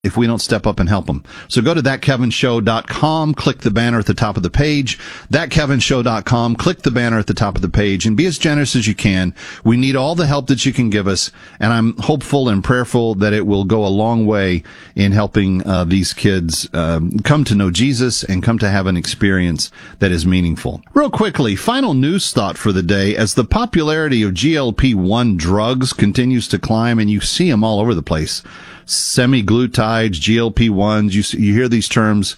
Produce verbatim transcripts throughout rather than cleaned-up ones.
if we don't step up and help them. So go to that kevin show dot com, click the banner at the top of the page, that kevin show dot com, click the banner at the top of the page, and be as generous as you can. We need all the help that you can give us, and I'm hopeful and prayerful that it will go a long way in helping uh, these kids um, come to know Jesus and come to have an experience that is meaningful. Real quickly, final news thought for the day. As the popularity of G L P one drugs continues to climb, and you see them all over the place, semaglutides, G L P ones, you, you hear these terms,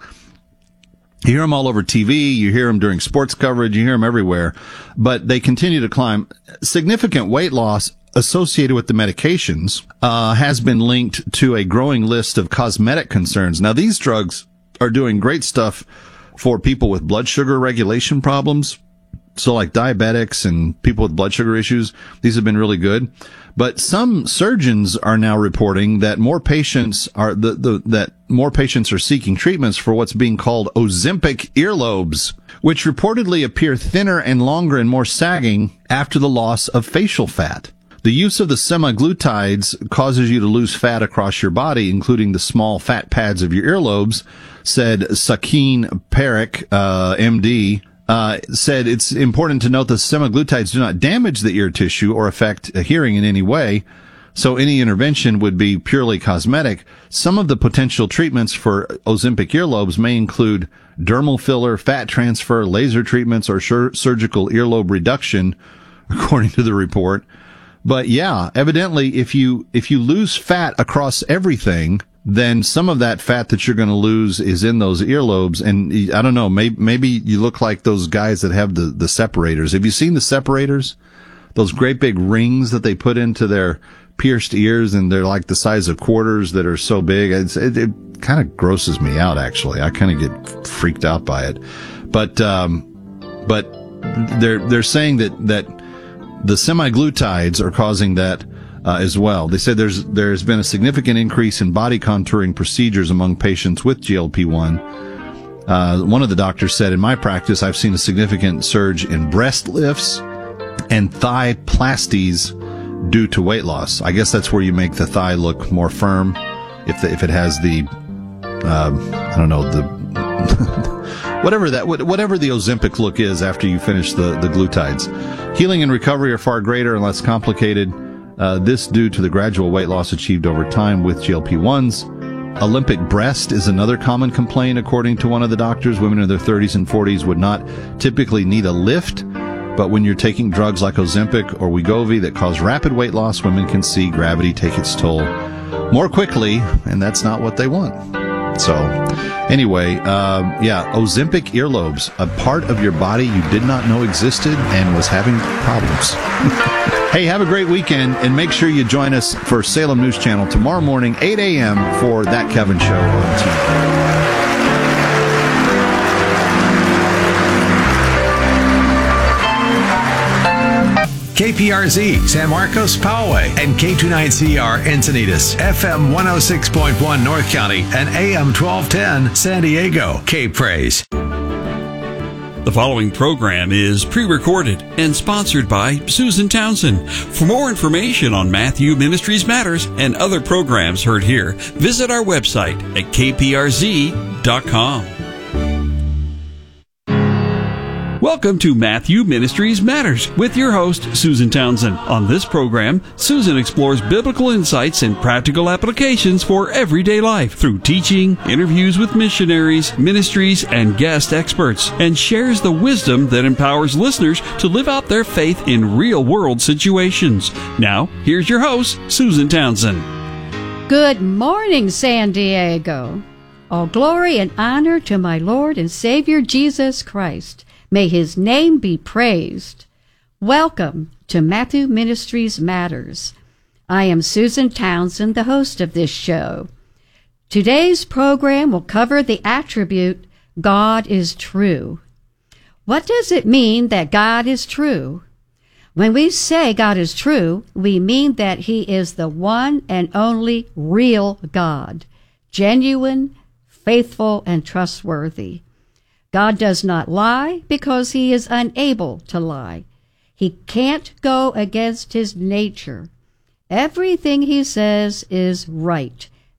you hear them all over T V, you hear them during sports coverage, you hear them everywhere, but they continue to climb. Significant weight loss associated with the medications uh, has been linked to a growing list of cosmetic concerns. Now, these drugs are doing great stuff for people with blood sugar regulation problems. So like diabetics and people with blood sugar issues, these have been really good. But some surgeons are now reporting that more patients are the, the that more patients are seeking treatments for what's being called Ozempic earlobes, which reportedly appear thinner and longer and more sagging after the loss of facial fat. The use of the semaglutides causes you to lose fat across your body, including the small fat pads of your earlobes, said Sakin Parekh, uh, M D. Uh, said it's important to note that semaglutides do not damage the ear tissue or affect hearing in any way, so any intervention would be purely cosmetic. Some of the potential treatments for Ozempic earlobes may include dermal filler, fat transfer, laser treatments, or sur- surgical earlobe reduction, according to the report. But yeah, evidently, if you if you lose fat across everything, then some of that fat that you're going to lose is in those earlobes. And I don't know, maybe, maybe you look like those guys that have the, the separators. Have you seen the separators? Those great big rings that they put into their pierced ears, and they're like the size of quarters that are so big. It's, it it kind of grosses me out, actually. I kind of get freaked out by it. But, um, but they're, they're saying that, that the semaglutides are causing that Uh, as well. They said there's there's been a significant increase in body contouring procedures among patients with G L P one. Uh, one of the doctors said, in my practice, I've seen a significant surge in breast lifts and thigh plasties due to weight loss. I guess that's where you make the thigh look more firm, if the, if it has the, uh, I don't know, the whatever that whatever the Ozempic look is after you finish the the glutides. Healing and recovery are far greater and less complicated. Uh, this due to the gradual weight loss achieved over time with G L P ones. Olympic breast is another common complaint, according to one of the doctors. Women in their thirties and forties would not typically need a lift, but when you're taking drugs like Ozempic or Wegovy that cause rapid weight loss, women can see gravity take its toll more quickly, and that's not what they want. So, anyway, um, yeah, Ozempic earlobes, a part of your body you did not know existed and was having problems. Hey, have a great weekend, and make sure you join us for Salem News Channel tomorrow morning, eight a.m. for That Kevin Show on T V. K P R Z, San Marcos, Poway, and K twenty-nine C R, Encinitas, F M one oh six point one, North County, and A M twelve ten, San Diego. K-Praise. The following program is pre-recorded and sponsored by Susan Townsend. For more information on Matthew Ministries Matters and other programs heard here, visit our website at k p r z dot com. Welcome to Matthew Ministries Matters with your host, Susan Townsend. On this program, Susan explores biblical insights and practical applications for everyday life through teaching, interviews with missionaries, ministries, and guest experts, and shares the wisdom that empowers listeners to live out their faith in real-world situations. Now, here's your host, Susan Townsend. Good morning, San Diego. All glory and honor to my Lord and Savior Jesus Christ. May his name be praised. Welcome to Matthew Ministries Matters. I am Susan Townsend, the host of this show. Today's program will cover the attribute, God is true. What does it mean that God is true? When we say God is true, we mean that he is the one and only real God, genuine, faithful, and trustworthy. God does not lie because he is unable to lie. He can't go against his nature. Everything he says is right.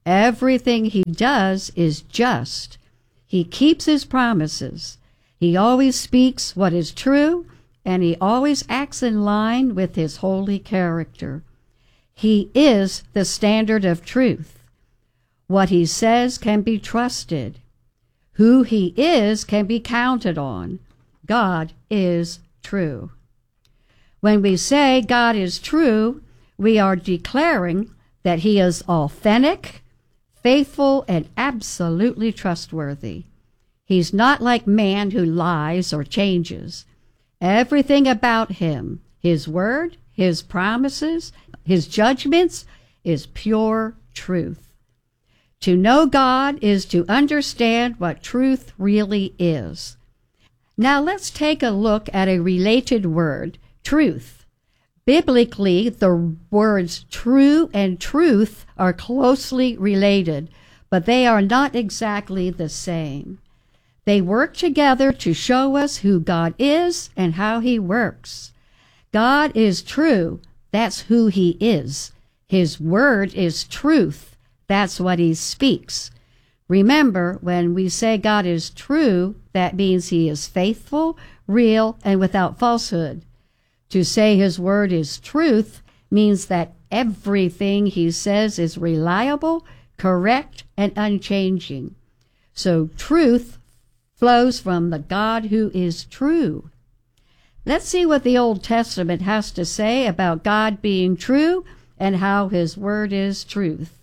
Everything he does is just. He keeps his promises. He always speaks what is true, and he always acts in line with his holy character. He is the standard of truth. What he says can be trusted. Who he is can be counted on. God is true. When we say God is true, we are declaring that he is authentic, faithful, and absolutely trustworthy. He's not like man who lies or changes. Everything about him, his word, his promises, his judgments, is pure truth. To know God is to understand what truth really is. Now let's take a look at a related word, truth. Biblically, the words true and truth are closely related, but they are not exactly the same. They work together to show us who God is and how he works. God is true. That's who he is. His word is truth. That's what he speaks. Remember, when we say God is true, that means he is faithful, real, and without falsehood. To say his word is truth means that everything he says is reliable, correct, and unchanging. So truth flows from the God who is true. Let's see what the Old Testament has to say about God being true and how his word is truth.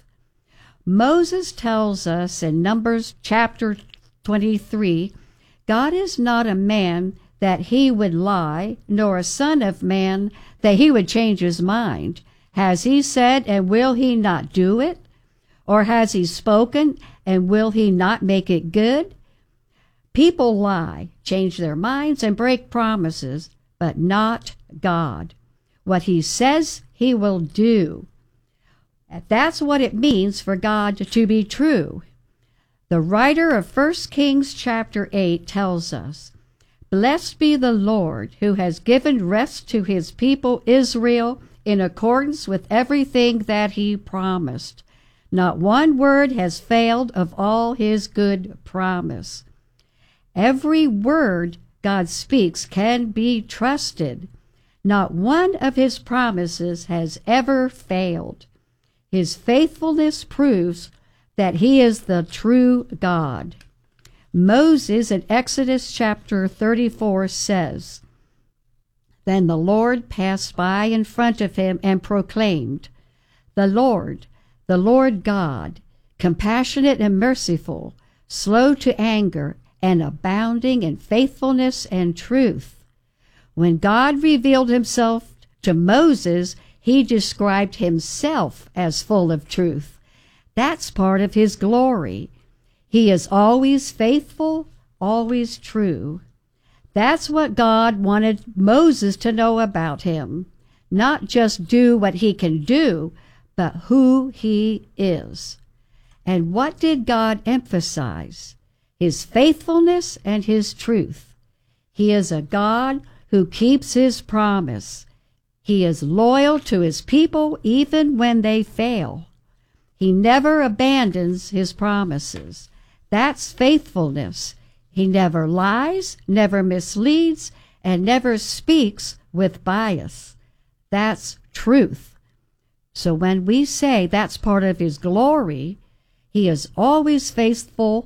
Moses tells us in Numbers chapter twenty-three, God is not a man that he would lie, nor a son of man that he would change his mind. Has he said, and will he not do it? Or has he spoken, and will he not make it good? People lie, change their minds, and break promises, but not God. What he says, he will do. That's what it means for God to be true. The writer of First Kings chapter eight tells us, "Blessed be the Lord, who has given rest to his people Israel in accordance with everything that he promised. Not one word has failed of all his good promise." Every word God speaks can be trusted. Not one of his promises has ever failed. His faithfulness proves that he is the true God. Moses in Exodus chapter thirty-four says, "Then the Lord passed by in front of him and proclaimed, 'The Lord, the Lord God, compassionate and merciful, slow to anger, and abounding in faithfulness and truth.'" When God revealed himself to Moses, he described himself as full of truth. That's part of his glory. He is always faithful, always true. That's what God wanted Moses to know about him. Not just do what he can do, but who he is. And what did God emphasize? His faithfulness and his truth. He is a God who keeps his promise. He is loyal to his people even when they fail. He never abandons his promises. That's faithfulness. He never lies, never misleads, and never speaks with bias. That's truth. So when we say that's part of his glory, he is always faithful,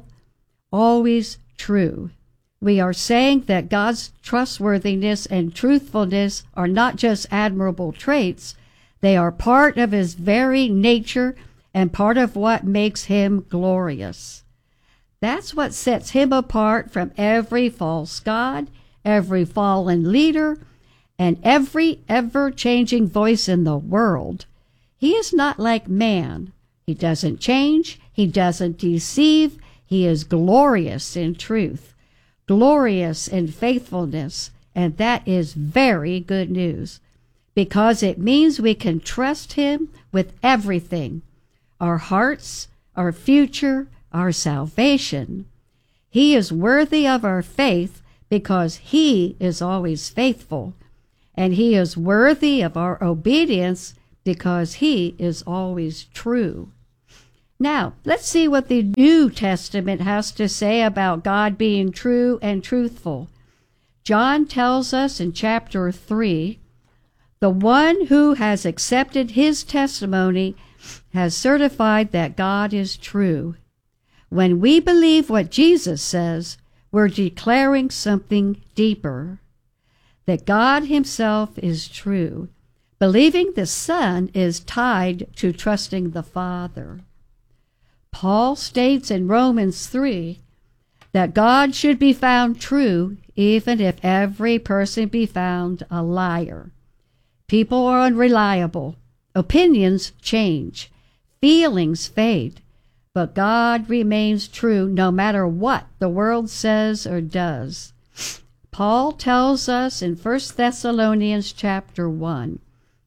always true. We are saying that God's trustworthiness and truthfulness are not just admirable traits, they are part of his very nature and part of what makes him glorious. That's what sets him apart from every false god, every fallen leader, and every ever-changing voice in the world. He is not like man. He doesn't change. He doesn't deceive. He is glorious in truth, glorious in faithfulness, and that is very good news, because it means we can trust him with everything, our hearts, our future, our salvation. He is worthy of our faith because he is always faithful, and he is worthy of our obedience because he is always true. Now, let's see what the New Testament has to say about God being true and truthful. John tells us in chapter three, the one who has accepted his testimony has certified that God is true. When we believe what Jesus says, we're declaring something deeper, that God himself is true. Believing the Son is tied to trusting the Father. Paul states in Romans three that God should be found true even if every person be found a liar. People are unreliable. Opinions change. Feelings fade. But God remains true no matter what the world says or does. Paul tells us in First Thessalonians chapter one,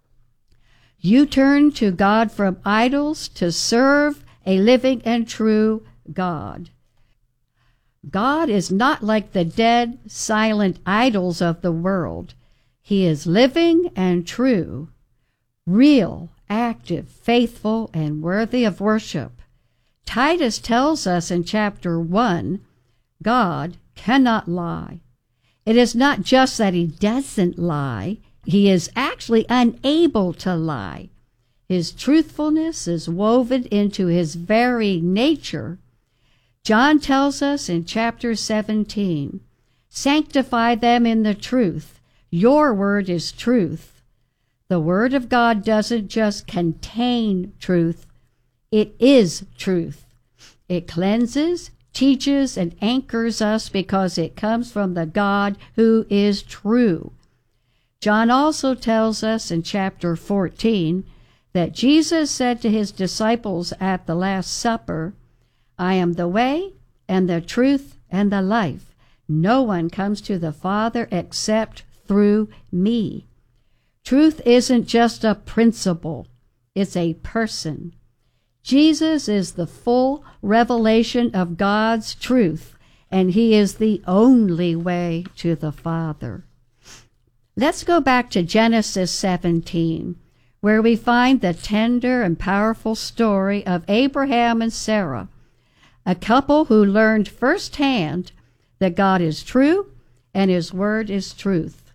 you turn to God from idols to serve a living and true God. God is not like the dead, silent idols of the world. He is living and true, real, active, faithful, and worthy of worship. Titus tells us in chapter one, God cannot lie. It is not just that he doesn't lie, he is actually unable to lie. His truthfulness is woven into his very nature. John tells us in chapter seventeen, sanctify them in the truth. Your word is truth. The word of God doesn't just contain truth, it is truth. It cleanses, teaches, and anchors us because it comes from the God who is true. John also tells us in chapter fourteen that Jesus said to his disciples at the Last Supper, I am the way and the truth and the life. No one comes to the Father except through me. Truth isn't just a principle, it's a person. Jesus is the full revelation of God's truth, and he is the only way to the Father. Let's go back to Genesis seventeen, where we find the tender and powerful story of Abraham and Sarah, a couple who learned firsthand that God is true and his word is truth.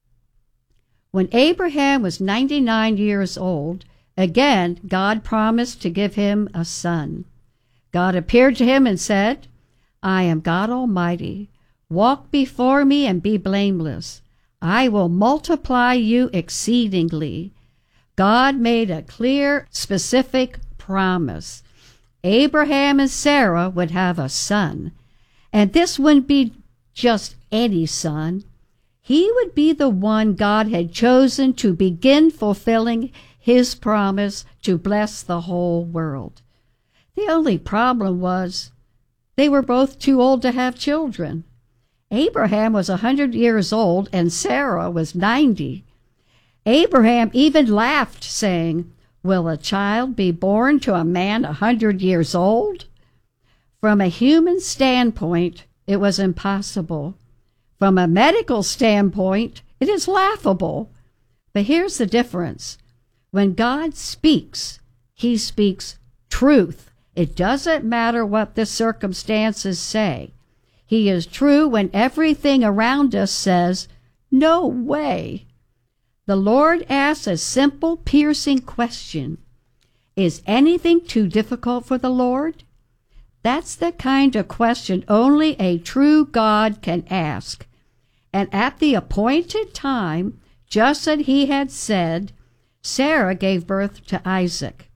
When Abraham was ninety-nine years old, again God promised to give him a son. God appeared to him and said, I am God Almighty. Walk before me and be blameless. I will multiply you exceedingly. God made a clear, specific promise. Abraham and Sarah would have a son, and this wouldn't be just any son. He would be the one God had chosen to begin fulfilling his promise to bless the whole world. The only problem was they were both too old to have children. Abraham was a hundred years old and Sarah was ninety. Abraham even laughed, saying, will a child be born to a man a hundred years old? From a human standpoint, it was impossible. From a medical standpoint, it is laughable. But here's the difference. When God speaks, he speaks truth. It doesn't matter what the circumstances say. He is true when everything around us says, no way. The Lord asks a simple, piercing question. Is anything too difficult for the Lord? That's the kind of question only a true God can ask. And at the appointed time, just as he had said, Sarah gave birth to Isaac.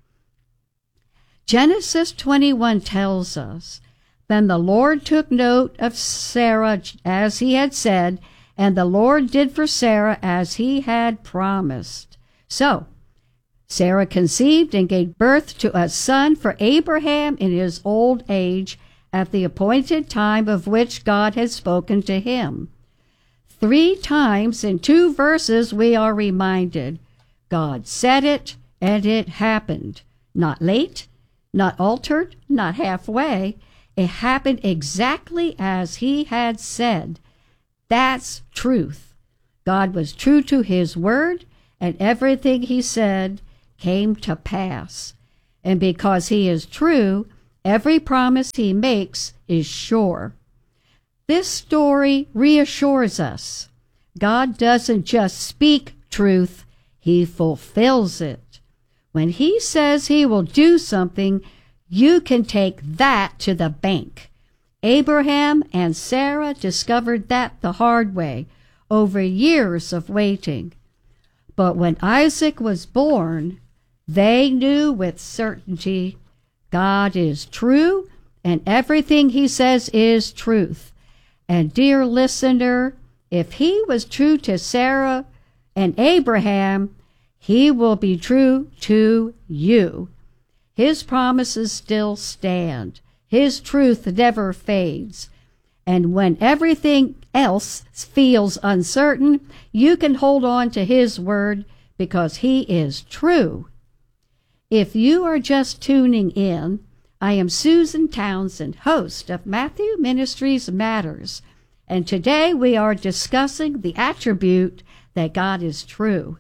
Genesis twenty-one tells us, then the Lord took note of Sarah as he had said, and the Lord did for Sarah as he had promised. So, Sarah conceived and gave birth to a son for Abraham in his old age at the appointed time of which God had spoken to him. Three times in two verses we are reminded, God said it and it happened. Not late, not altered, not halfway. It happened exactly as he had said. That's truth. God was true to his word, and everything he said came to pass. And because he is true, every promise he makes is sure. This story reassures us. God doesn't just speak truth, he fulfills it. When he says he will do something, you can take that to the bank. Abraham and Sarah discovered that the hard way, over years of waiting. But when Isaac was born, they knew with certainty God is true and everything he says is truth. And dear listener, if he was true to Sarah and Abraham, he will be true to you. His promises still stand. His truth never fades. And when everything else feels uncertain, you can hold on to his word because he is true. If you are just tuning in, I am Susan Townsend, host of Matthew Ministries Matters, and today we are discussing the attribute that God is true.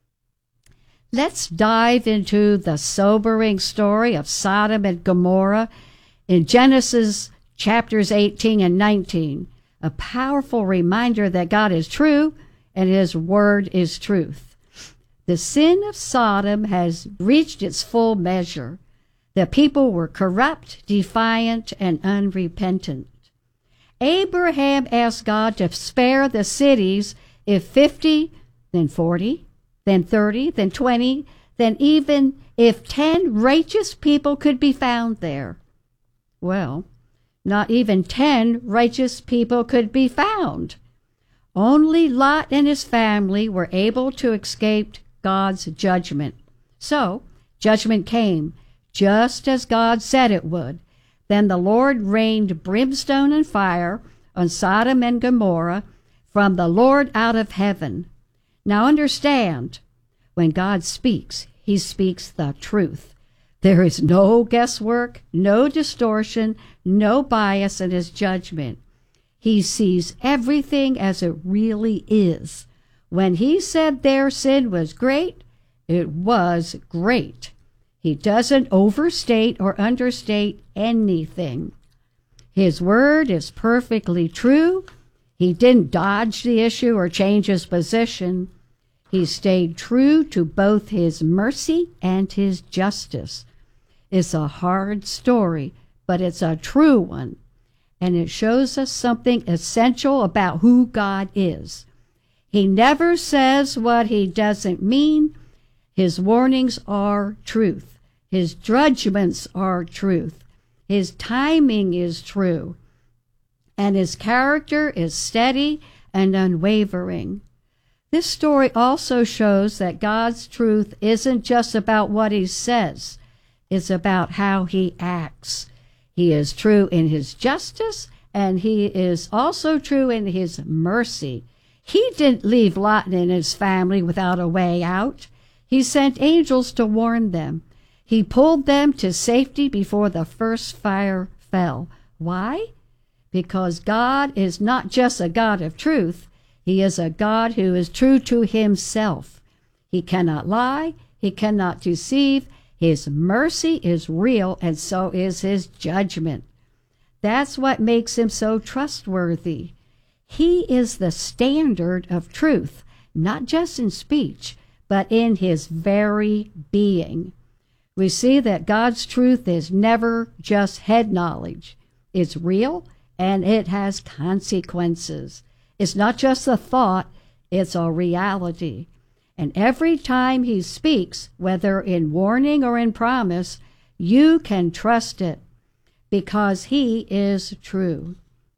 Let's dive into the sobering story of Sodom and Gomorrah in Genesis chapters eighteen and nineteen, a powerful reminder that God is true and his word is truth. The sin of Sodom has reached its full measure. The people were corrupt, defiant, and unrepentant. Abraham asked God to spare the cities if fifty, then forty, then thirty, then twenty, then even if ten righteous people could be found there. Well, not even ten righteous people could be found. Only Lot and his family were able to escape God's judgment. So, judgment came, just as God said it would. Then the Lord rained brimstone and fire on Sodom and Gomorrah from the Lord out of heaven. Now understand, when God speaks, he speaks the truth. There is no guesswork, no distortion, no bias in his judgment. He sees everything as it really is. When he said their sin was great, it was great. He doesn't overstate or understate anything. His word is perfectly true. He didn't dodge the issue or change his position. He stayed true to both his mercy and his justice. It's a hard story, but it's a true one, and it shows us something essential about who God is. He never says what he doesn't mean. His warnings are truth. His judgments are truth. His timing is true, and his character is steady and unwavering. This story also shows that God's truth isn't just about what he says. It's about how he acts. He is true in his justice, and he is also true in his mercy. He didn't leave Lot and his family without a way out. He sent angels to warn them. He pulled them to safety before the first fire fell. Why? Because God is not just a God of truth. He is a God who is true to himself. He cannot lie. He cannot deceive. His mercy is real, and so is his judgment. That's what makes him so trustworthy. He is the standard of truth, not just in speech, but in his very being. We see that God's truth is never just head knowledge. It's real, and it has consequences. It's not just a thought, it's a reality. And every time he speaks, whether in warning or in promise, you can trust it because he is true.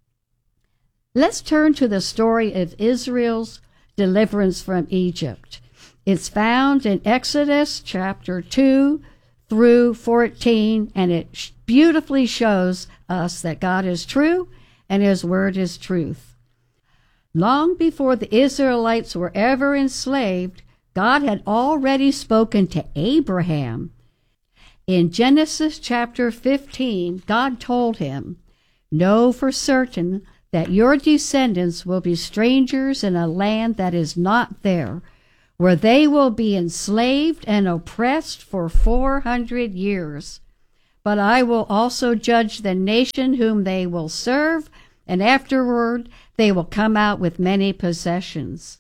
Let's turn to the story of Israel's deliverance from Egypt. It's found in Exodus chapter two through fourteen, and it beautifully shows us that God is true and his word is truth. Long before the Israelites were ever enslaved, God had already spoken to Abraham. In Genesis chapter fifteen, God told him, "Know for certain that your descendants will be strangers in a land that is not there, where they will be enslaved and oppressed for four hundred years. But I will also judge the nation whom they will serve, and afterward they will come out with many possessions.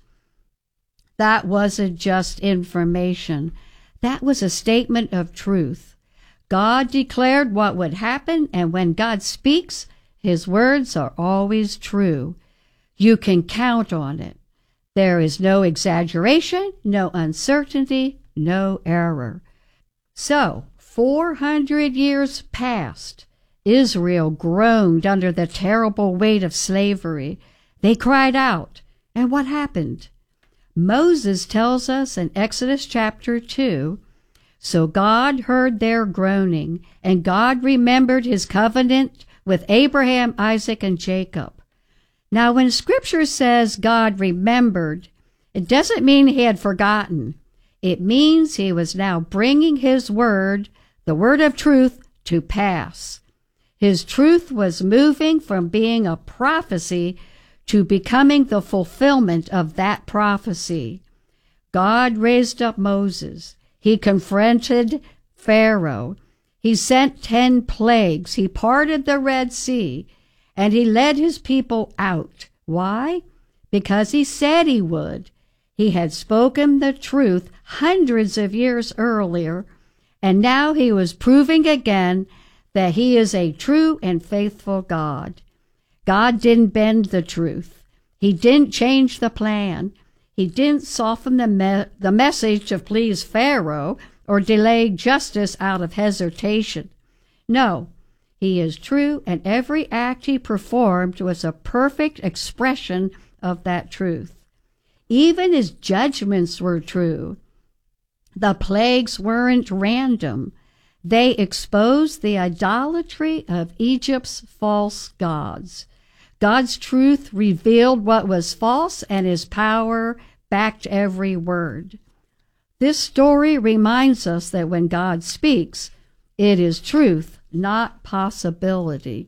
That wasn't just information. That was a statement of truth. God declared what would happen, and when God speaks, his words are always true. You can count on it. There is no exaggeration, no uncertainty, no error. So, four hundred years passed. Israel groaned under the terrible weight of slavery. They cried out. And what happened? Moses tells us in Exodus chapter two, so God heard their groaning, and God remembered his covenant with Abraham, Isaac, and Jacob. Now, when Scripture says God remembered, it doesn't mean he had forgotten. It means he was now bringing his word, the word of truth, to pass. His truth was moving from being a prophecy to becoming the fulfillment of that prophecy. God raised up Moses. He confronted Pharaoh. He sent ten plagues. He parted the Red Sea, and he led his people out. Why? Because he said he would. He had spoken the truth hundreds of years earlier, and now he was proving again that he is a true and faithful God. God didn't bend the truth. He didn't change the plan. He didn't soften the, me- the message to please Pharaoh or delay justice out of hesitation. No, he is true, and every act he performed was a perfect expression of that truth. Even his judgments were true. The plagues weren't random. They exposed the idolatry of Egypt's false gods. God's truth revealed what was false, and his power backed every word. This story reminds us that when God speaks, it is truth, not possibility.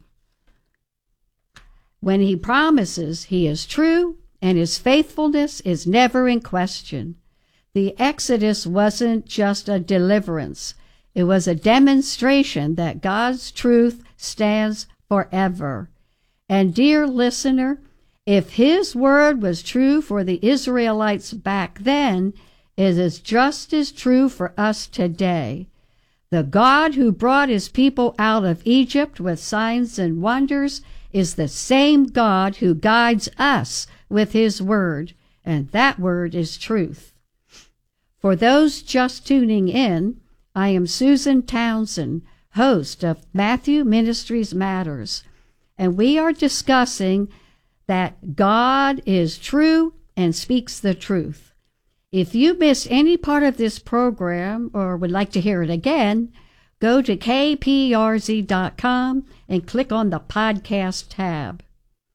When he promises, he is true, and his faithfulness is never in question. The Exodus wasn't just a deliverance. It was a demonstration that God's truth stands forever. And dear listener, if his word was true for the Israelites back then, it is just as true for us today. The God who brought his people out of Egypt with signs and wonders is the same God who guides us with his word, and that word is truth. For those just tuning in, I am Susan Townsend, host of Matthew Ministries Matters, and we are discussing that God is true and speaks the truth. If you missed any part of this program or would like to hear it again, go to K P R Z dot com and click on the podcast tab.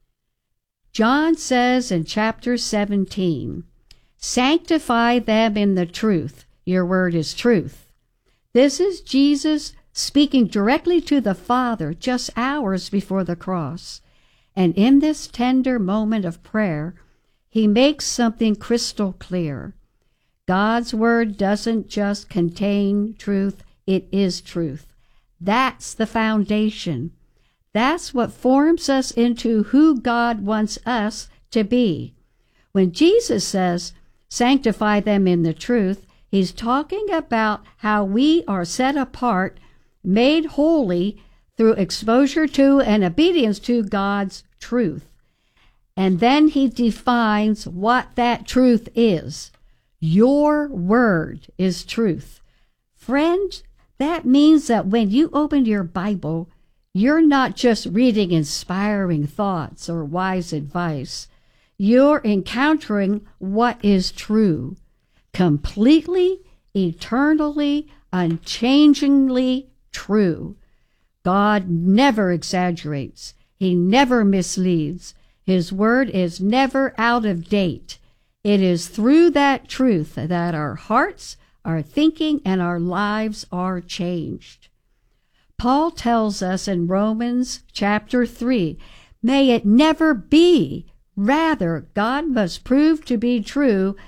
John says in chapter seventeen, sanctify them in the truth. Your word is truth. This is Jesus speaking directly to the Father just hours before the cross. And in this tender moment of prayer, he makes something crystal clear. God's word doesn't just contain truth, it is truth. That's the foundation. That's what forms us into who God wants us to be. When Jesus says, sanctify them in the truth, he's talking about how we are set apart, made holy through exposure to and obedience to God's truth. And then he defines what that truth is. Your word is truth. Friend, that means that when you open your Bible, you're not just reading inspiring thoughts or wise advice. You're encountering what is true, completely, eternally, unchangingly true. God never exaggerates. He never misleads. His word is never out of date. It is through that truth that our hearts, our thinking, and our lives are changed. Paul tells us in Romans chapter three, may it never be. Rather, God must prove to be true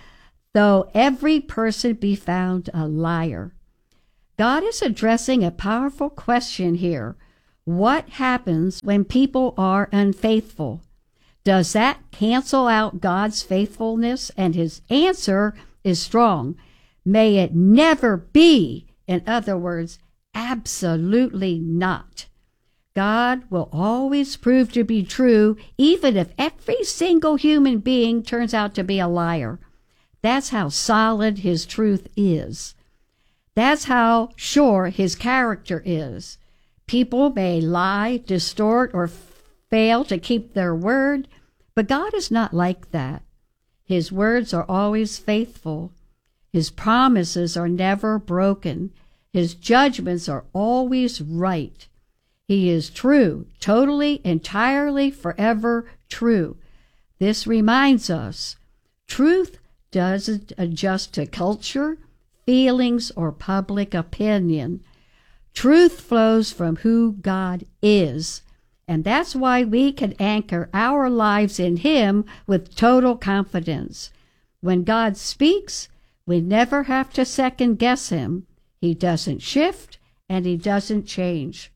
though every person be found a liar. God is addressing a powerful question here. What happens when people are unfaithful? Does that cancel out God's faithfulness? And his answer is strong. May it never be. In other words, absolutely not. God will always prove to be true, even if every single human being turns out to be a liar. That's how solid his truth is. That's how sure his character is. People may lie, distort, or fail to keep their word, but God is not like that. His words are always faithful. His promises are never broken. His judgments are always right. He is true, totally, entirely, forever true. This reminds us, truth doesn't adjust to culture, feelings, or public opinion. Truth flows from who God is, and that's why we can anchor our lives in Him with total confidence. When God speaks, we never have to second guess Him. He doesn't shift, and He doesn't change.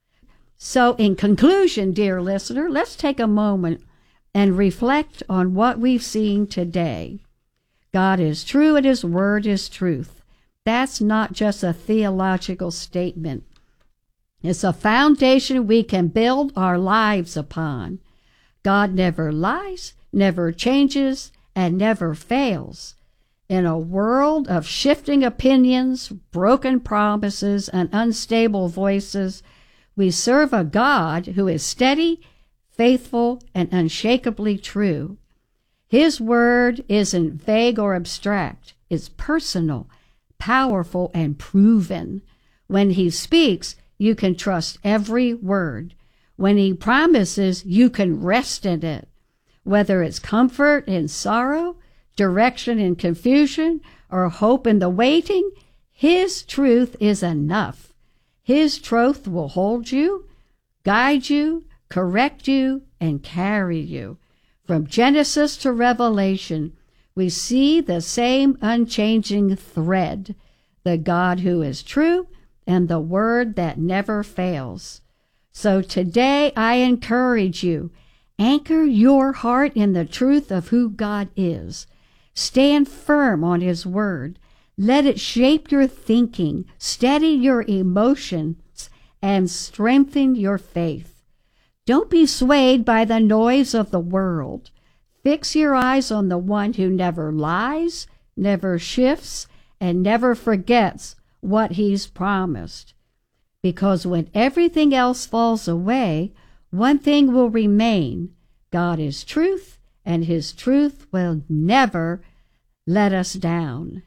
So in conclusion, dear listener, let's take a moment and reflect on what we've seen today. God is true and His word is truth. That's not just a theological statement. It's a foundation we can build our lives upon. God never lies, never changes, and never fails. In a world of shifting opinions, broken promises, and unstable voices, we serve a God who is steady, faithful, and unshakably true. His word isn't vague or abstract. It's personal, powerful, and proven. When He speaks, you can trust every word. When He promises, you can rest in it. Whether it's comfort in sorrow, direction in confusion, or hope in the waiting, His truth is enough. His truth will hold you, guide you, correct you, and carry you. From Genesis to Revelation, we see the same unchanging thread, the God who is true and the word that never fails. So today I encourage you, anchor your heart in the truth of who God is. Stand firm on His word. Let it shape your thinking, steady your emotions, and strengthen your faith. Don't be swayed by the noise of the world. Fix your eyes on the one who never lies, never shifts, and never forgets what He's promised. Because when everything else falls away, one thing will remain. God is truth, and His truth will never let us down.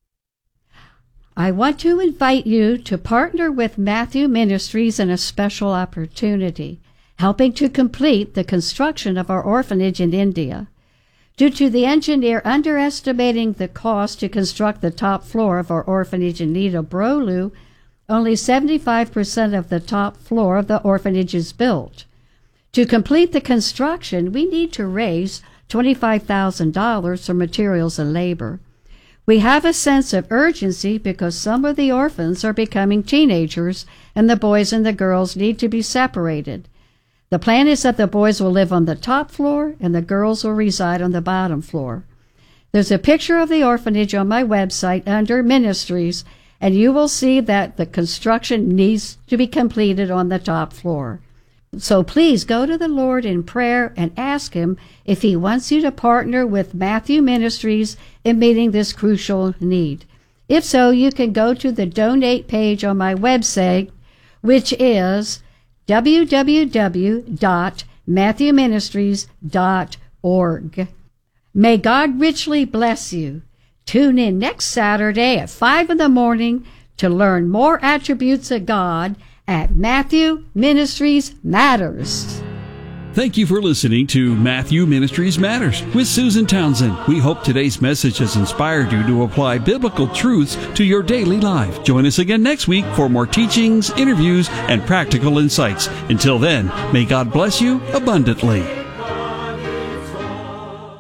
I want to invite you to partner with Matthew Ministries in a special opportunity, helping to complete the construction of our orphanage in India. Due to the engineer underestimating the cost to construct the top floor of our orphanage in Nedobrolu, only seventy-five percent of the top floor of the orphanage is built. To complete the construction, we need to raise twenty-five thousand dollars for materials and labor. We have a sense of urgency because some of the orphans are becoming teenagers and the boys and the girls need to be separated. The plan is that the boys will live on the top floor and the girls will reside on the bottom floor. There's a picture of the orphanage on my website under Ministries, and you will see that the construction needs to be completed on the top floor. So please go to the Lord in prayer and ask Him if He wants you to partner with Matthew Ministries in meeting this crucial need. If so, you can go to the donate page on my website, which is w w w dot matthew ministries dot org. May God richly bless you. Tune in next Saturday at five in the morning to learn more attributes of God at Matthew Ministries Matters. Thank you for listening to Matthew Ministries Matters with Susan Townsend. We hope today's message has inspired you to apply biblical truths to your daily life. Join us again next week for more teachings, interviews, and practical insights. Until then, may God bless you abundantly.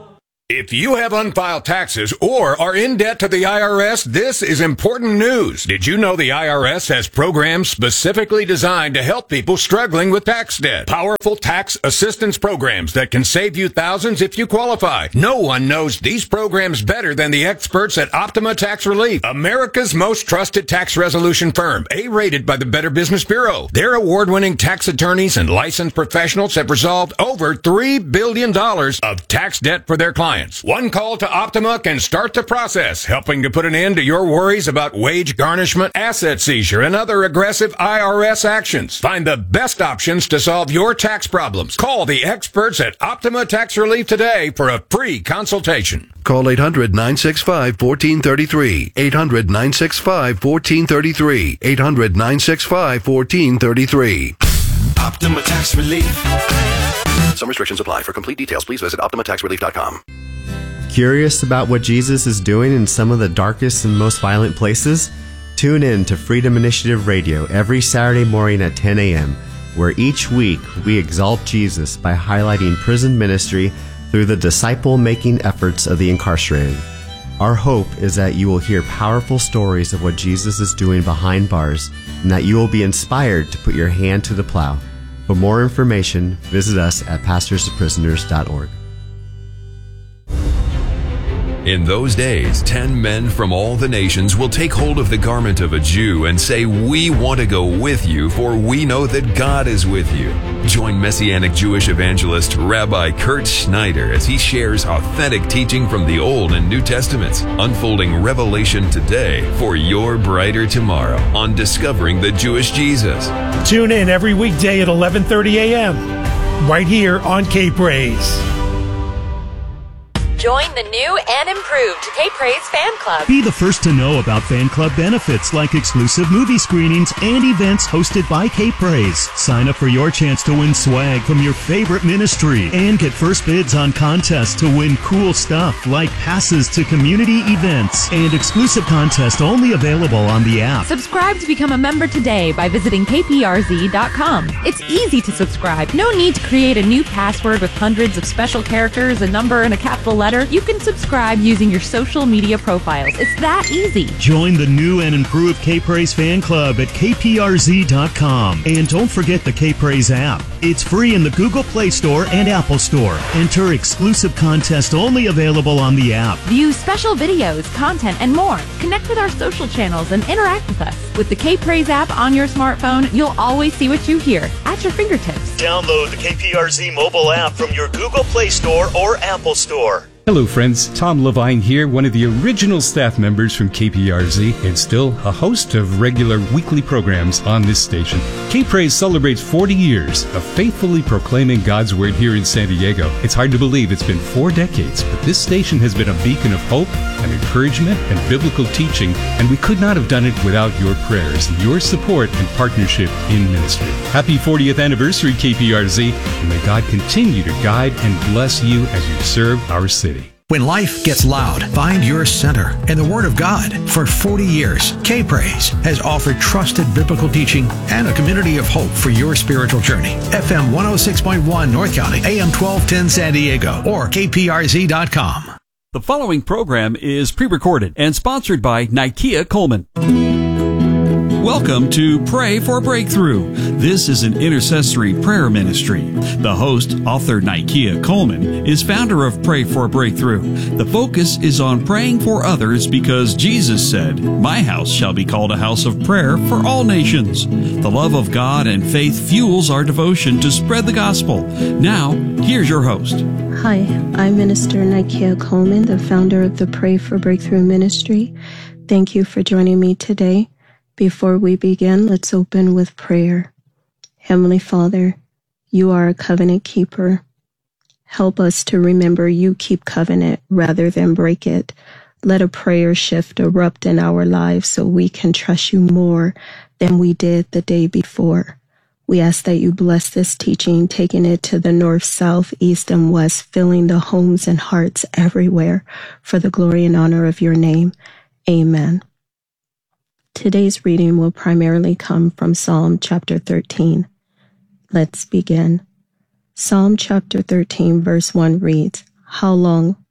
If you have unfiled taxes or are in debt to the I R S, this is important news. Did you know the I R S has programs specifically designed to help people struggling with tax debt? Powerful tax assistance programs that can save you thousands if you qualify. No one knows these programs better than the experts at Optima Tax Relief, America's most trusted tax resolution firm, A-rated by the Better Business Bureau. Their award-winning tax attorneys and licensed professionals have resolved over three billion dollars of tax debt for their clients. One call to Optima can start the process, helping to put an end to your worries about wage garnishment, asset seizure, and other aggressive I R S actions. Find the best options to solve your tax problems. Call the experts at Optima Tax Relief today for a free consultation. Call eight hundred, nine six five, one four three three. eight hundred, nine six five, one four three three. eight hundred, nine six five, one four three three. Optima Tax Relief. Some restrictions apply. For complete details, please visit optima tax relief dot com. Curious about what Jesus is doing in some of the darkest and most violent places? Tune in to Freedom Initiative Radio every Saturday morning at ten a.m., where each week we exalt Jesus by highlighting prison ministry through the disciple-making efforts of the incarcerated. Our hope is that you will hear powerful stories of what Jesus is doing behind bars, and that you will be inspired to put your hand to the plow. For more information, visit us at pastors of prisoners dot org. In those days, ten men from all the nations will take hold of the garment of a Jew and say, "We want to go with you, for we know that God is with you." Join Messianic Jewish evangelist Rabbi Kurt Schneider as he shares authentic teaching from the Old and New Testaments, unfolding revelation today for your brighter tomorrow on Discovering the Jewish Jesus. Tune in every weekday at eleven thirty a.m. right here on K-Praise. Join the new and improved K-Praise Fan Club. Be the first to know about fan club benefits like exclusive movie screenings and events hosted by K-Praise. Sign up for your chance to win swag from your favorite ministry and get first bids on contests to win cool stuff like passes to community events and exclusive contests only available on the app. Subscribe to become a member today by visiting K P R Z dot com. It's easy to subscribe. No need to create a new password with hundreds of special characters, a number, and a capital letter. You can subscribe using your social media profiles. It's that easy. Join the new and improved K-Praise fan club at K P R Z dot com. And don't forget the K-Praise app. It's free in the Google Play Store and Apple Store. Enter exclusive contest only available on the app. View special videos, content, and more. Connect with our social channels and interact with us. With the K-Praise app on your smartphone, you'll always see what you hear at your fingertips. Download the K P R Z mobile app from your Google Play Store or Apple Store. Hello friends, Tom Levine here, one of the original staff members from K P R Z and still a host of regular weekly programs on this station. K-Praise celebrates forty years of faithfully proclaiming God's Word here in San Diego. It's hard to believe it's been four decades, but this station has been a beacon of hope and encouragement and biblical teaching, and we could not have done it without your prayers, your support, and partnership in ministry. Happy fortieth anniversary, K P R Z, and may God continue to guide and bless you as you serve our city. When life gets loud, find your center in the Word of God. For forty years, K-Praise has offered trusted biblical teaching and a community of hope for your spiritual journey. F M one oh six point one North County, A M twelve ten San Diego, or K P R Z dot com. The following program is pre-recorded and sponsored by Nikea Coleman. Welcome to Pray for Breakthrough. This is an intercessory prayer ministry. The host, author Nikea Coleman, is founder of Pray for Breakthrough. The focus is on praying for others because Jesus said, "My house shall be called a house of prayer for all nations." The love of God and faith fuels our devotion to spread the gospel. Now, here's your host. Hi, I'm Minister Nikea Coleman, the founder of the Pray for Breakthrough ministry. Thank you for joining me today. Before we begin, let's open with prayer. Heavenly Father, you are a covenant keeper. Help us to remember you keep covenant rather than break it. Let a prayer shift erupt in our lives so we can trust you more than we did the day before. We ask that you bless this teaching, taking it to the north, south, east, and west, filling the homes and hearts everywhere for the glory and honor of your name. Amen. Today's reading will primarily come from Psalm chapter thirteen. Let's begin. Psalm chapter thirteen, verse one reads, "How long,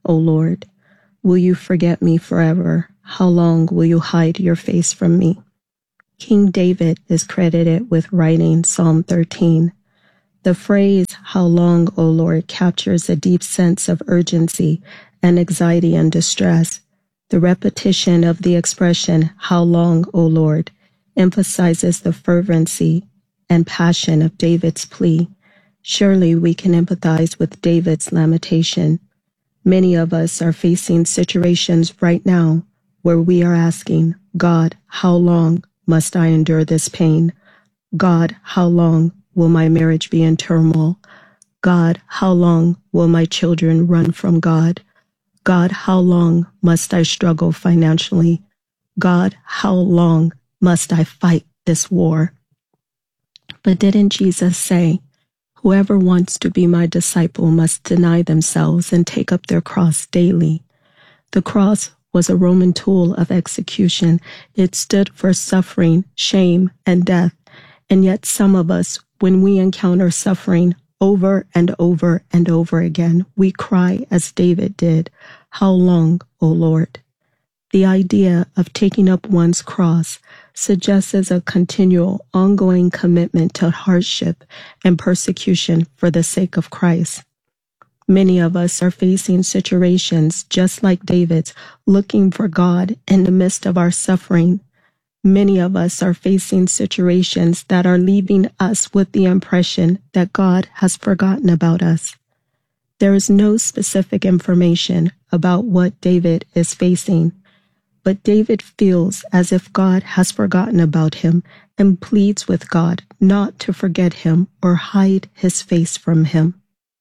O Lord, will you forget me forever? How long will you hide your face from me? King David is credited with writing Psalm thirteen. The phrase, how long, O Lord, captures a deep sense of urgency and anxiety and distress. The repetition of the expression, how long, O Lord, emphasizes the fervency and passion of David's plea. Surely we can empathize with David's lamentation. Many of us are facing situations right now where we are asking, God, how long must I endure this pain? God, how long will my marriage be in turmoil? God, how long will my children run from God? God, how long must I struggle financially? God, how long must I fight this war? But didn't Jesus say, whoever wants to be my disciple must deny themselves and take up their cross daily? The cross was a Roman tool of execution. It stood for suffering, shame, and death. And yet some of us, when we encounter suffering over and over and over again, we cry as David did, how long, O Lord? The idea of taking up one's cross suggests as a continual, ongoing commitment to hardship and persecution for the sake of Christ. Many of us are facing situations just like David's, looking for God in the midst of our suffering. Many of us are facing situations that are leaving us with the impression that God has forgotten about us. There is no specific information about what David is facing, but David feels as if God has forgotten about him and pleads with God not to forget him or hide his face from him.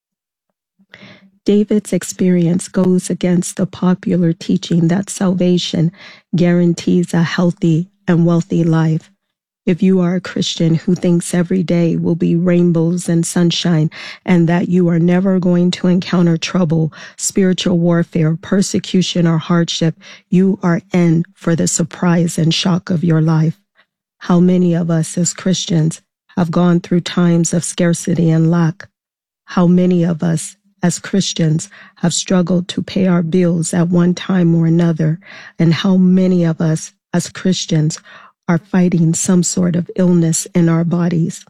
David's experience goes against the popular teaching that salvation guarantees a healthy and wealthy life. If you are a Christian who thinks every day will be rainbows and sunshine and that you are never going to encounter trouble, spiritual warfare, persecution, or hardship, you are in for the surprise and shock of your life. How many of us as Christians have gone through times of scarcity and lack? How many of us as Christians have struggled to pay our bills at one time or another? And how many of us as Christians are fighting some sort of illness in our bodies?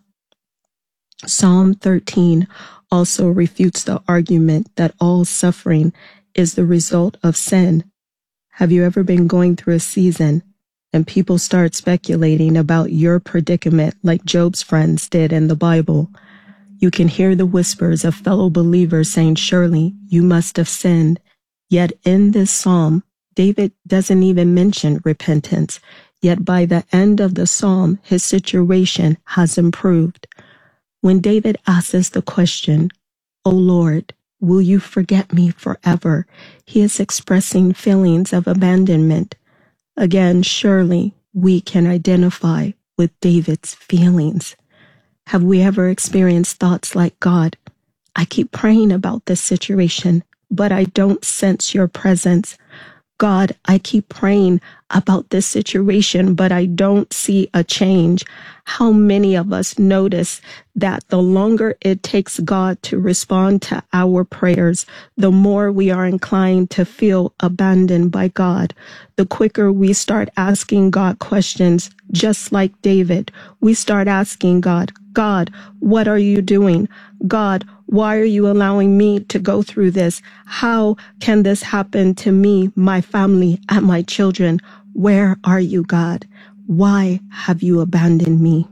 Psalm thirteen also refutes the argument that all suffering is the result of sin. Have you ever been going through a season and people start speculating about your predicament like Job's friends did in the Bible? You can hear the whispers of fellow believers saying, surely you must have sinned. Yet in this psalm, David doesn't even mention repentance. Yet by the end of the psalm, his situation has improved. When David asks the question, O Lord, will you forget me forever? He is expressing feelings of abandonment. Again, surely we can identify with David's feelings. Have we ever experienced thoughts like, God, I keep praying about this situation, but I don't sense your presence. God, I keep praying about this situation, but I don't see a change. How many of us notice that the longer it takes God to respond to our prayers, the more we are inclined to feel abandoned by God? The quicker we start asking God questions, just like David, we start asking God, God, what are you doing? God, why are you allowing me to go through this? How can this happen to me, my family, and my children? Where are you, God? Why have you abandoned me?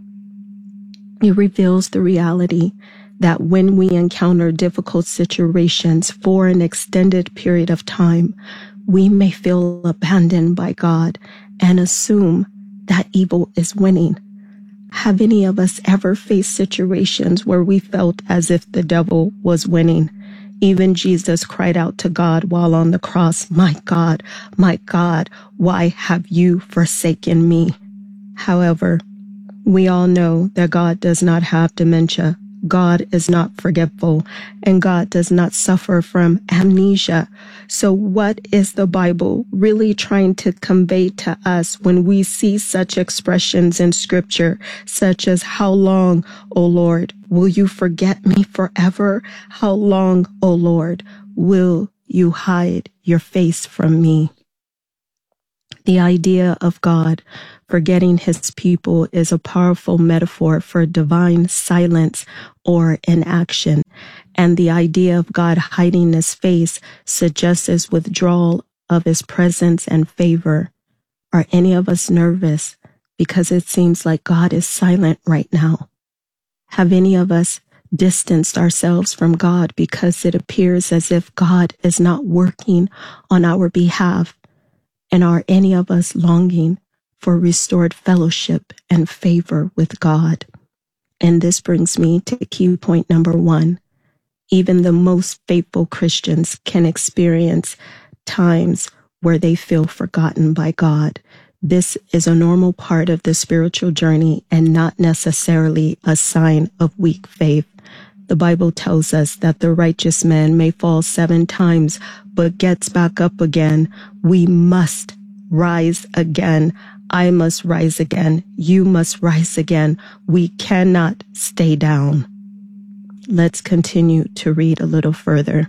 It reveals the reality that when we encounter difficult situations for an extended period of time, we may feel abandoned by God and assume that evil is winning. Have any of us ever faced situations where we felt as if the devil was winning? Even Jesus cried out to God while on the cross, my God, my God, why have you forsaken me? However, we all know that God does not have dementia. God is not forgetful, and God does not suffer from amnesia. So what is the Bible really trying to convey to us when we see such expressions in Scripture, such as, how long, O Lord, will you forget me forever? How long, O Lord, will you hide your face from me? The idea of God forgetting his people is a powerful metaphor for divine silence or inaction, and the idea of God hiding his face suggests his withdrawal of his presence and favor. Are any of us nervous because it seems like God is silent right now? Have any of us distanced ourselves from God because it appears as if God is not working on our behalf? And are any of us longing for restored fellowship and favor with God? And this brings me to key point number one. Even the most faithful Christians can experience times where they feel forgotten by God. This is a normal part of the spiritual journey and not necessarily a sign of weak faith. The Bible tells us that the righteous man may fall seven times, but gets back up again. We must rise again. I must rise again. You must rise again. We cannot stay down. Let's continue to read a little further.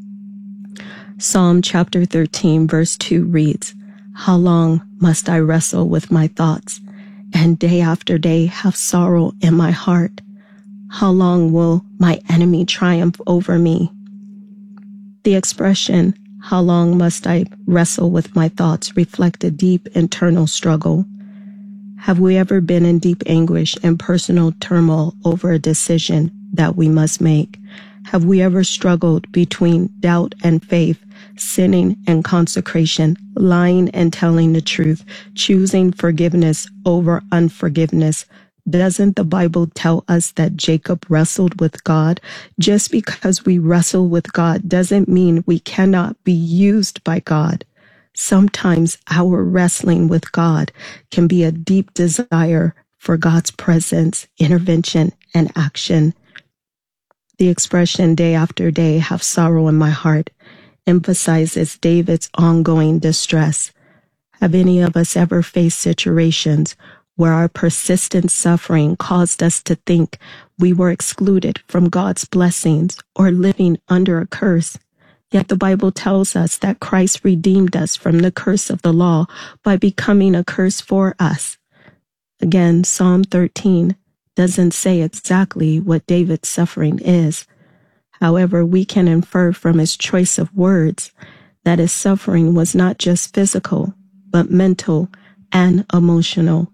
Psalm chapter thirteen, verse two reads, "How long must I wrestle with my thoughts, and day after day have sorrow in my heart? How long will my enemy triumph over me?" The expression, "How long must I wrestle with my thoughts," reflect a deep internal struggle. Have we ever been in deep anguish and personal turmoil over a decision that we must make? Have we ever struggled between doubt and faith, sinning and consecration, lying and telling the truth, choosing forgiveness over unforgiveness? Doesn't the Bible tell us that Jacob wrestled with God? Just because we wrestle with God doesn't mean we cannot be used by God. Sometimes our wrestling with God can be a deep desire for God's presence, intervention, and action. The expression "day after day have sorrow in my heart" emphasizes David's ongoing distress. Have any of us ever faced situations where our persistent suffering caused us to think we were excluded from God's blessings or living under a curse? Yet the Bible tells us that Christ redeemed us from the curse of the law by becoming a curse for us. Again, Psalm thirteen doesn't say exactly what David's suffering is. However, we can infer from his choice of words that his suffering was not just physical, but mental and emotional.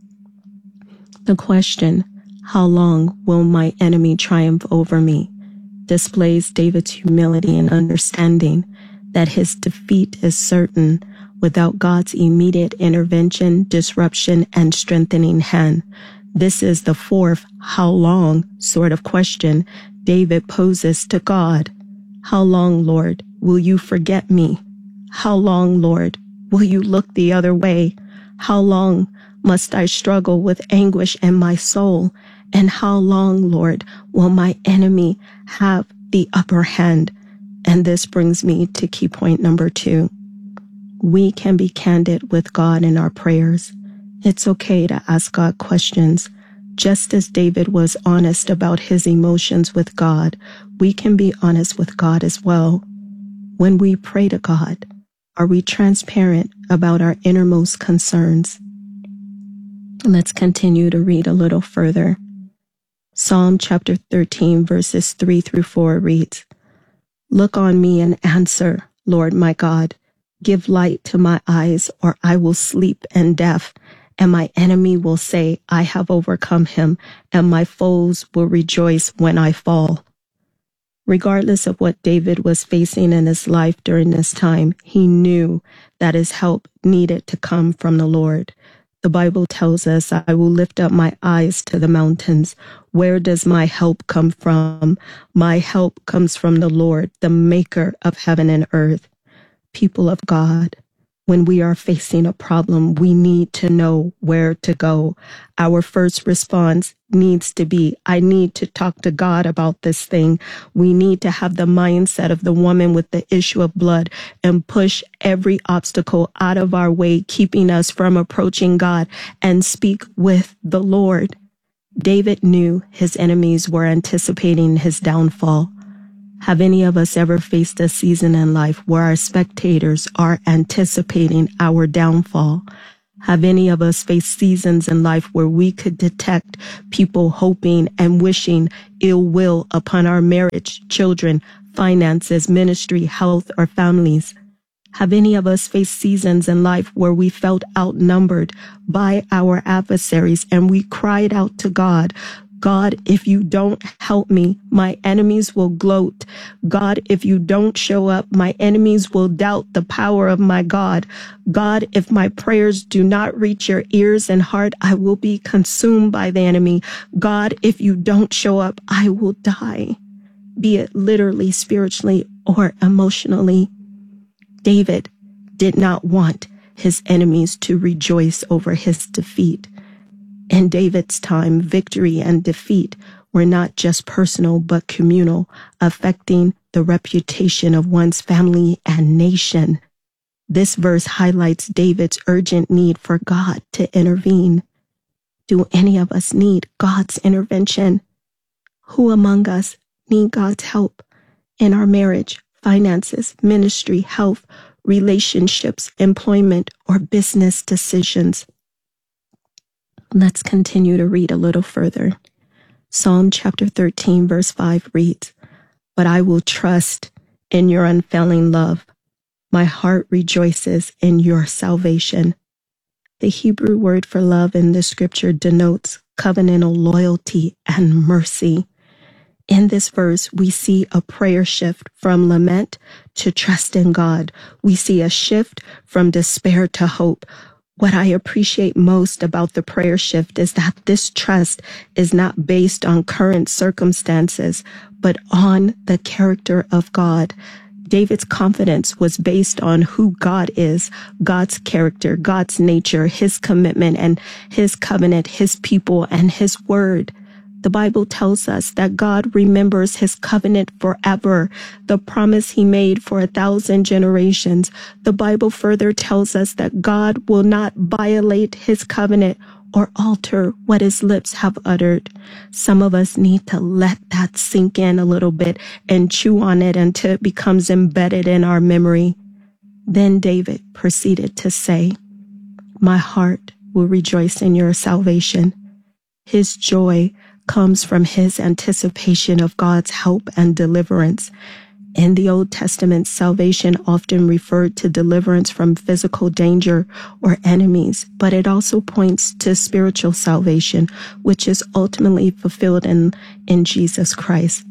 The question, "How long will my enemy triumph over me?" displays David's humility and understanding that his defeat is certain without God's immediate intervention, disruption, and strengthening hand. This is the fourth "how long" sort of question David poses to God. How long, Lord, will you forget me? How long, Lord, will you look the other way? How long must I struggle with anguish in my soul? And how long, Lord, will my enemy have the upper hand? And this brings me to key point number two. We can be candid with God in our prayers. It's okay to ask God questions. Just as David was honest about his emotions with God, we can be honest with God as well. When we pray to God, are we transparent about our innermost concerns? Let's continue to read a little further. Psalm chapter thirteen, verses three through four reads, "Look on me and answer, Lord my God. Give light to my eyes, or I will sleep and deaf, and my enemy will say, I have overcome him, and my foes will rejoice when I fall." Regardless of what David was facing in his life during this time, he knew that his help needed to come from the Lord. The Bible tells us, "I will lift up my eyes to the mountains. Where does my help come from? My help comes from the Lord, the maker of heaven and earth." People of God, when we are facing a problem, we need to know where to go. Our first response needs to be, I need to talk to God about this thing. We need to have the mindset of the woman with the issue of blood and push every obstacle out of our way, keeping us from approaching God, and speak with the Lord. David knew his enemies were anticipating his downfall. Have any of us ever faced a season in life where our spectators are anticipating our downfall? Have any of us faced seasons in life where we could detect people hoping and wishing ill will upon our marriage, children, finances, ministry, health, or families? Have any of us faced seasons in life where we felt outnumbered by our adversaries and we cried out to God, God, if you don't help me, my enemies will gloat. God, if you don't show up, my enemies will doubt the power of my God. God, if my prayers do not reach your ears and heart, I will be consumed by the enemy. God, if you don't show up, I will die, be it literally, spiritually, or emotionally. David did not want his enemies to rejoice over his defeat. In David's time, victory and defeat were not just personal, but communal, affecting the reputation of one's family and nation. This verse highlights David's urgent need for God to intervene. Do any of us need God's intervention? Who among us need God's help in our marriage, finances, ministry, health, relationships, employment, or business decisions? Let's continue to read a little further. Psalm chapter thirteen, verse five reads, "But I will trust in your unfailing love. My heart rejoices in your salvation." The Hebrew word for love in this scripture denotes covenantal loyalty and mercy. In this verse, we see a prayer shift from lament to trust in God. We see a shift from despair to hope. What I appreciate most about the prayer shift is that this trust is not based on current circumstances, but on the character of God. David's confidence was based on who God is, God's character, God's nature, his commitment and his covenant, his people, and his word. The Bible tells us that God remembers his covenant forever, the promise he made for a thousand generations. The Bible further tells us that God will not violate his covenant or alter what his lips have uttered. Some of us need to let that sink in a little bit and chew on it until it becomes embedded in our memory. Then David proceeded to say, "My heart will rejoice in your salvation." His joy comes from his anticipation of God's help and deliverance. In the Old Testament, salvation often referred to deliverance from physical danger or enemies, but it also points to spiritual salvation, which is ultimately fulfilled in, in Jesus Christ.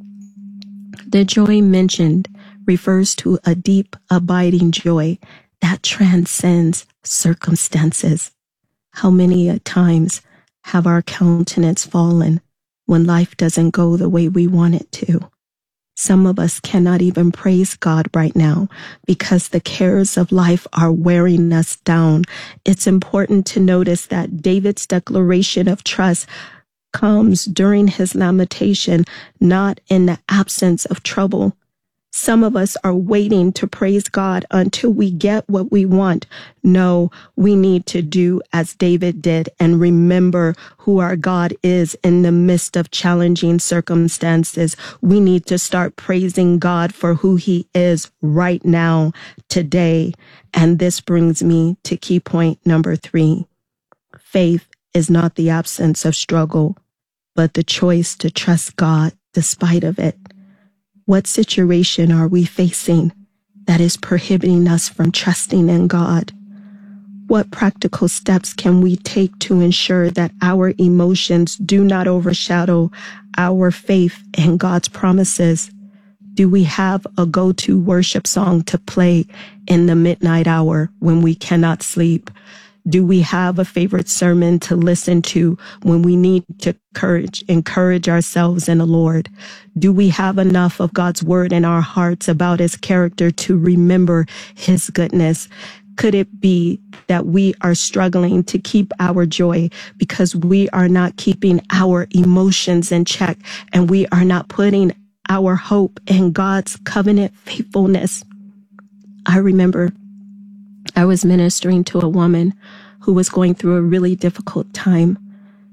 The joy mentioned refers to a deep, abiding joy that transcends circumstances. How many a times have our countenance fallen when life doesn't go the way we want it to? Some of us cannot even praise God right now because the cares of life are wearing us down. It's important to notice that David's declaration of trust comes during his lamentation, not in the absence of trouble. Some of us are waiting to praise God until we get what we want. No, we need to do as David did and remember who our God is in the midst of challenging circumstances. We need to start praising God for who he is right now, today. And this brings me to key point number three. Faith is not the absence of struggle, but the choice to trust God despite of it. What situation are we facing that is prohibiting us from trusting in God? What practical steps can we take to ensure that our emotions do not overshadow our faith in God's promises? Do we have a go-to worship song to play in the midnight hour when we cannot sleep? Do we have a favorite sermon to listen to when we need to encourage, encourage ourselves in the Lord? Do we have enough of God's word in our hearts about his character to remember his goodness? Could it be that we are struggling to keep our joy because we are not keeping our emotions in check and we are not putting our hope in God's covenant faithfulness? I remember I was ministering to a woman who was going through a really difficult time.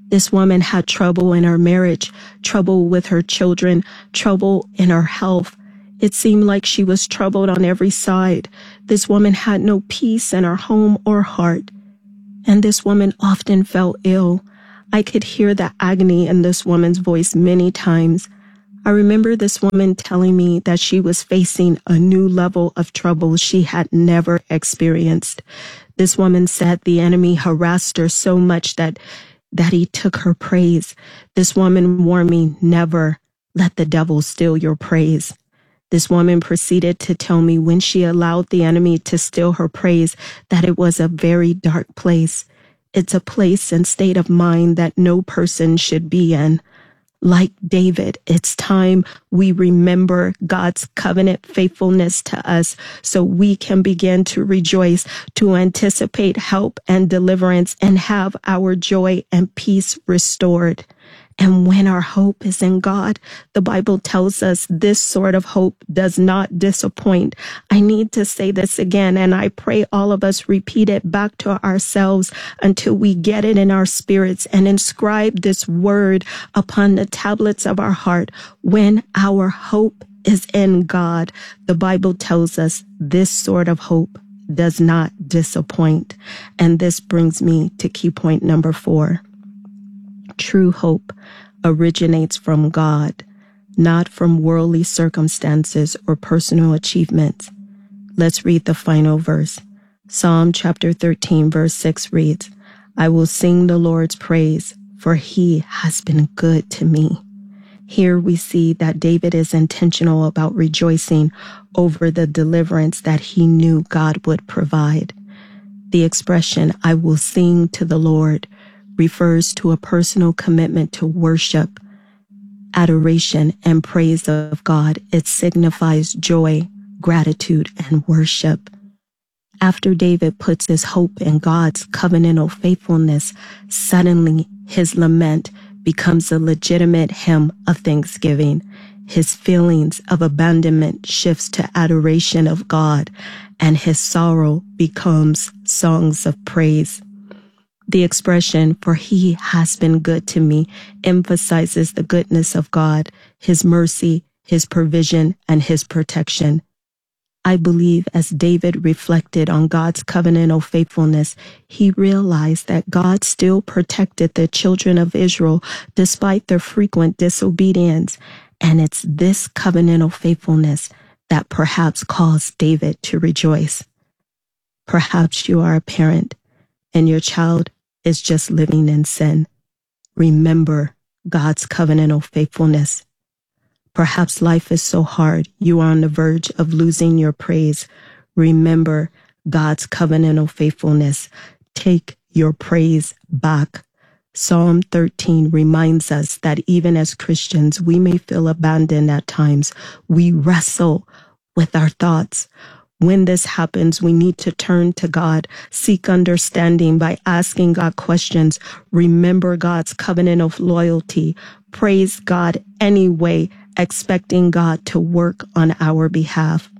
This woman had trouble in her marriage, trouble with her children, trouble in her health. It seemed like she was troubled on every side. This woman had no peace in her home or heart. And this woman often fell ill. I could hear the agony in this woman's voice many times. I remember this woman telling me that she was facing a new level of trouble she had never experienced. This woman said the enemy harassed her so much that, that he took her praise. This woman warned me, never let the devil steal your praise. This woman proceeded to tell me when she allowed the enemy to steal her praise that it was a very dark place. It's a place and state of mind that no person should be in. Like David, it's time we remember God's covenant faithfulness to us so we can begin to rejoice, to anticipate help and deliverance, and have our joy and peace restored. And when our hope is in God, the Bible tells us this sort of hope does not disappoint. I need to say this again, and I pray all of us repeat it back to ourselves until we get it in our spirits and inscribe this word upon the tablets of our heart. When our hope is in God, the Bible tells us this sort of hope does not disappoint. And this brings me to key point number four. True hope originates from God, not from worldly circumstances or personal achievements. Let's read the final verse. Psalm chapter thirteen, verse six reads, I will sing the Lord's praise, for he has been good to me. Here we see that David is intentional about rejoicing over the deliverance that he knew God would provide. The expression, I will sing to the Lord, refers to a personal commitment to worship, adoration, and praise of God. It signifies joy, gratitude, and worship. After David puts his hope in God's covenantal faithfulness, suddenly his lament becomes a legitimate hymn of thanksgiving. His feelings of abandonment shifts to adoration of God, and his sorrow becomes songs of praise. The expression, for he has been good to me, emphasizes the goodness of God, his mercy, his provision, and his protection. I believe as David reflected on God's covenantal faithfulness, he realized that God still protected the children of Israel despite their frequent disobedience. And it's this covenantal faithfulness that perhaps caused David to rejoice. Perhaps you are a parent and your child is just living in sin. Remember God's covenantal faithfulness. Perhaps life is so hard you are on the verge of losing your praise. Remember God's covenantal faithfulness. Take your praise back. Psalm thirteen reminds us that even as Christians, we may feel abandoned at times. We wrestle with our thoughts. When this happens, we need to turn to God, seek understanding by asking God questions, remember God's covenant of loyalty, praise God anyway, expecting God to work on our behalf.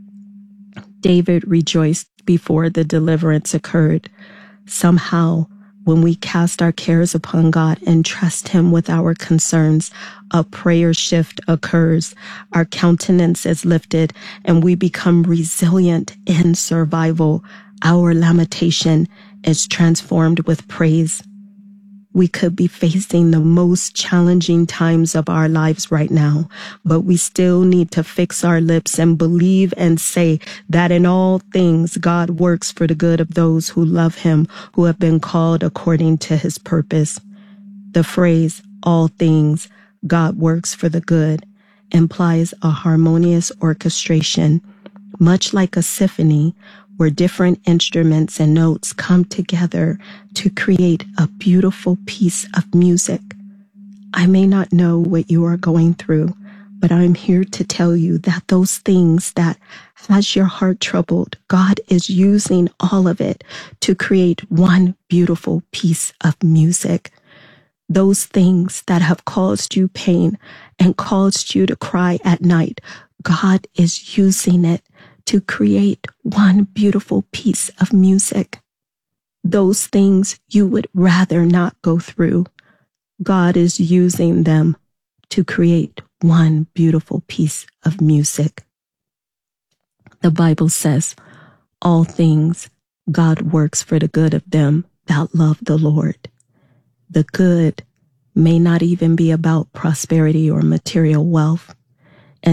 David rejoiced before the deliverance occurred. Somehow, when we cast our cares upon God and trust him with our concerns, a prayer shift occurs. Our countenance is lifted and we become resilient in survival. Our lamentation is transformed with praise. We could be facing the most challenging times of our lives right now, but we still need to fix our lips and believe and say that in all things God works for the good of those who love him, who have been called according to his purpose. The phrase, all things, God works for the good, implies a harmonious orchestration, much like a symphony, where different instruments and notes come together to create a beautiful piece of music. I may not know what you are going through, but I'm here to tell you that those things that has your heart troubled, God is using all of it to create one beautiful piece of music. Those things that have caused you pain and caused you to cry at night, God is using it to create one beautiful piece of music. Those things you would rather not go through, God is using them to create one beautiful piece of music. The Bible says, all things God works for the good of them that love the Lord. The good may not even be about prosperity or material wealth.